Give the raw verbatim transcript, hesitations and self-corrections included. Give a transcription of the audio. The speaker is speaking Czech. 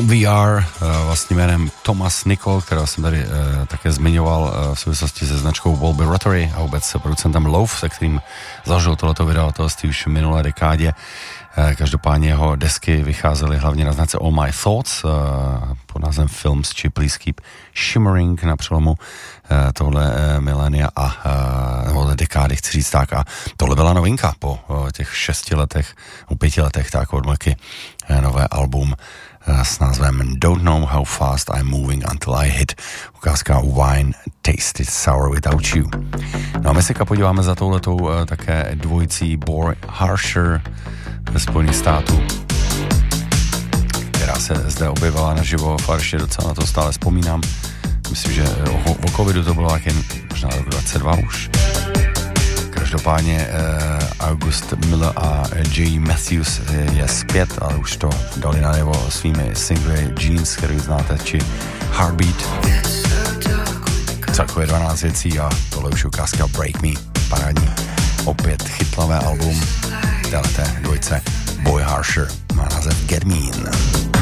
Tom V R, vlastně jménem Thomas Nicol, kterého jsem tady také zmiňoval v souvislosti se značkou Volby Rotary a vůbec producentem Loaf, se kterým založil tohleto vydavatelství už v minulé dekádě. Každopádně jeho desky vycházely hlavně na značce All My Thoughts pod názvem Films či Please Keep Shimmering na přelomu tohle milénia a tohle dekády, chci říct tak. A tohle byla novinka po těch šesti letech, u pěti letech tak od Mlky, nové album s názvem Don't Know How Fast I'm Moving Until I Hit, ukázka Wine Tasted Sour Without You. No a my se podíváme za touhletou také dvojicí Boy Harsher ve Spojených států, která se zde objevila naživo v Arši, docela na to stále vzpomínám. Myslím, že o, o covidu to bylo jen možná rok dvacet dva už. Každopádně eh, August Miller a J. Matthews je zpět, ale už to dali najevo svými singly Jeans, který znáte, či Heartbeat. Celkově dvanáct věcí a tohle už je ukázka Break Me, parádní. Opět chytlavé album téhleté dvojce Boy Harsher, má název Get Me In.